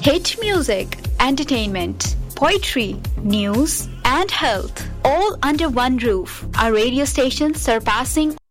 Hit music, entertainment, poetry, news, and health, all under one roof. A radio station surpassing